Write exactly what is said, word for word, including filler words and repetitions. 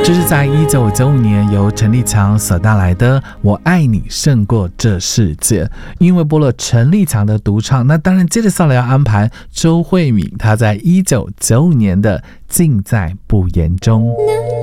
这是在一九九五年由陈立强所带来的《我爱你胜过这世界》。因为播了陈立强的独唱，那当然接着下来要安排周慧敏她在一九九五年的《尽在不言中》。